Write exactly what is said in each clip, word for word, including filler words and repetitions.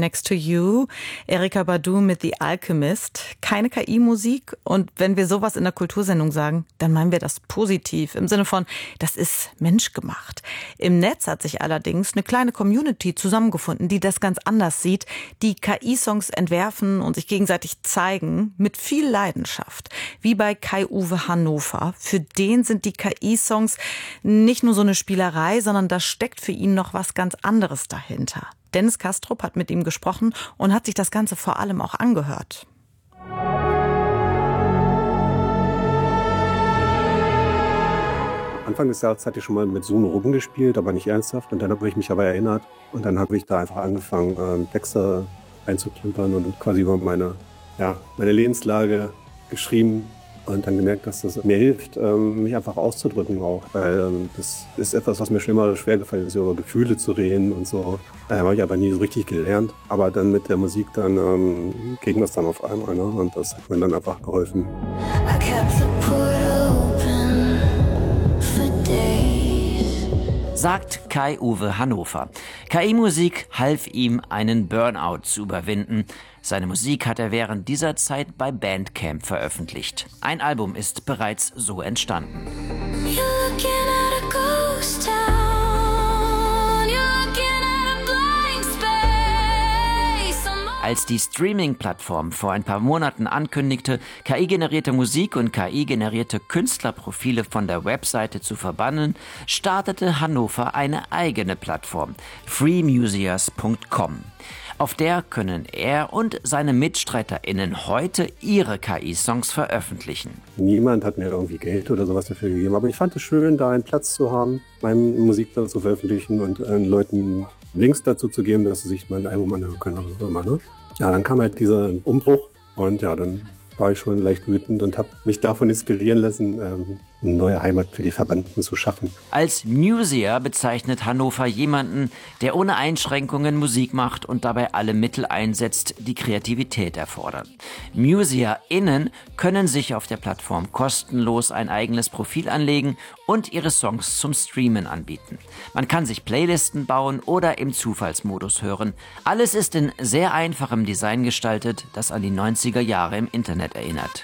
Next to You, Erykah Badu mit The Alchemist. Keine K I-Musik. Und wenn wir sowas in der Kultursendung sagen, dann meinen wir das positiv. Im Sinne von, das ist menschgemacht. Im Netz hat sich allerdings eine kleine Community zusammengefunden, die das ganz anders sieht, die K I-Songs entwerfen und sich gegenseitig zeigen mit viel Leidenschaft. Wie bei Kai-Uwe Hannover. Für den sind die K I-Songs nicht nur so eine Spielerei, sondern da steckt für ihn noch was ganz anderes dahinter. Dennis Kastrup hat mit ihm gesprochen und hat sich das Ganze vor allem auch angehört. Anfang des Jahres hatte ich schon mal mit Suno rumgespielt, aber nicht ernsthaft. Und dann habe ich mich aber erinnert. Und dann habe ich da einfach angefangen, ähm, Texte einzuklimpern und quasi über meine, ja, meine Lebenslage geschrieben. Und dann gemerkt, dass das mir hilft, ähm, mich einfach auszudrücken auch. Weil ähm, das ist etwas, was mir schon immer schwer gefallen ist, über Gefühle zu reden und so. Da habe ich aber nie so richtig gelernt. Aber dann mit der Musik, dann ähm, ging das dann auf einmal. Ne? Und das hat mir dann einfach geholfen. Sagt Kai-Uwe Hannover. K I-Musik half ihm, einen Burnout zu überwinden. Seine Musik hat er während dieser Zeit bei Bandcamp veröffentlicht. Ein Album ist bereits so entstanden. Als die Streaming-Plattform vor ein paar Monaten ankündigte, K I-generierte Musik und K I-generierte Künstlerprofile von der Webseite zu verbannen, startete Hannover eine eigene Plattform, free museas punkt com. Auf der können er und seine MitstreiterInnen heute ihre K I-Songs veröffentlichen. Niemand hat mir irgendwie Geld oder sowas dafür gegeben, aber ich fand es schön, da einen Platz zu haben, meine Musik da zu veröffentlichen und äh, Leuten Links dazu zu geben, dass sie sich mein Album anhören können oder so immer, ne? Ja, dann kam halt dieser Umbruch und ja, dann war ich schon leicht wütend und habe mich davon inspirieren lassen, ähm, eine neue Heimat für die Verbannten zu schaffen. Als Museer bezeichnet Hannover jemanden, der ohne Einschränkungen Musik macht und dabei alle Mittel einsetzt, die Kreativität erfordern. MuseerInnen können sich auf der Plattform kostenlos ein eigenes Profil anlegen und ihre Songs zum Streamen anbieten. Man kann sich Playlisten bauen oder im Zufallsmodus hören. Alles ist in sehr einfachem Design gestaltet, das an die neunziger Jahre im Internet erinnert.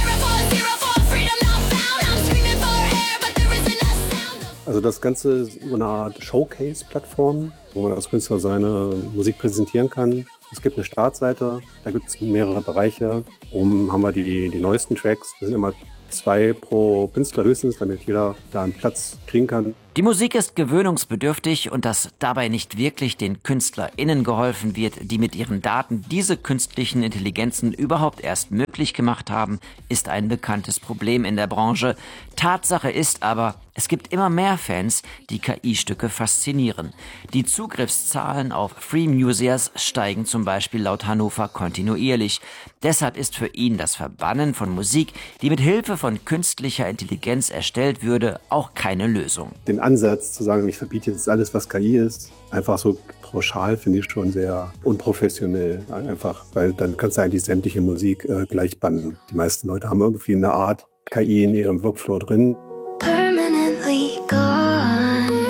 Also das Ganze ist so eine Art Showcase-Plattform, wo man als Künstler seine Musik präsentieren kann. Es gibt eine Startseite, da gibt es mehrere Bereiche. Oben haben wir die, die neuesten Tracks. Das sind immer zwei pro Künstler höchstens, damit jeder da einen Platz kriegen kann. Die Musik ist gewöhnungsbedürftig und dass dabei nicht wirklich den KünstlerInnen geholfen wird, die mit ihren Daten diese künstlichen Intelligenzen überhaupt erst möglich gemacht haben, ist ein bekanntes Problem in der Branche. Tatsache ist aber, es gibt immer mehr Fans, die K I-Stücke faszinieren. Die Zugriffszahlen auf Free Museas steigen zum Beispiel laut Hannover kontinuierlich. Deshalb ist für ihn das Verbannen von Musik, die mit Hilfe von künstlicher Intelligenz erstellt würde, auch keine Lösung. Den Ansatz zu sagen, ich verbiete jetzt alles, was K I ist, einfach so pauschal, finde ich schon sehr unprofessionell. Einfach, weil dann kannst du eigentlich sämtliche Musik äh, gleich bannen. Die meisten Leute haben irgendwie eine Art K I in ihrem Workflow drin. Permanently gone.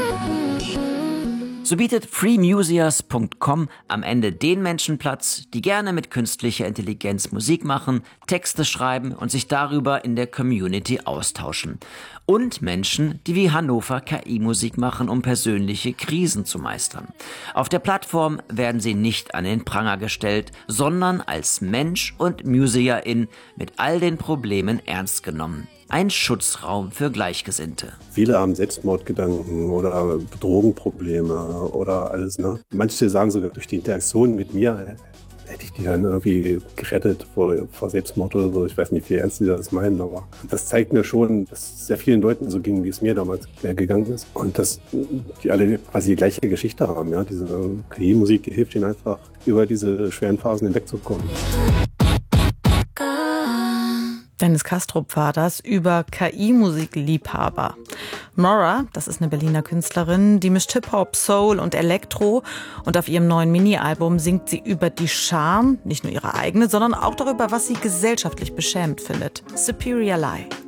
So bietet free museas punkt com am Ende den Menschen Platz, die gerne mit künstlicher Intelligenz Musik machen, Texte schreiben und sich darüber in der Community austauschen. Und Menschen, die wie Hannover K I-Musik machen, um persönliche Krisen zu meistern. Auf der Plattform werden sie nicht an den Pranger gestellt, sondern als Mensch und Museerin mit all den Problemen ernst genommen. Ein Schutzraum für Gleichgesinnte. Viele haben Selbstmordgedanken oder Drogenprobleme oder alles. Ne? Manche sagen sogar, durch die Interaktion mit mir hätte ich die dann irgendwie gerettet vor, vor Selbstmord oder so. Ich weiß nicht, wie ernst die das meinen, aber das zeigt mir schon, dass es sehr vielen Leuten so ging, wie es mir damals gegangen ist. Und dass die alle quasi die gleiche Geschichte haben. Ja? Diese K I-Musik, die hilft ihnen einfach, über diese schweren Phasen hinwegzukommen. Dennis Kastrup war das über K I-Musikliebhaber. Nora, das ist eine Berliner Künstlerin, die mischt Hip-Hop, Soul und Elektro. Und auf ihrem neuen Mini-Album singt sie über die Scham, nicht nur ihre eigene, sondern auch darüber, was sie gesellschaftlich beschämend findet. Superior Lie.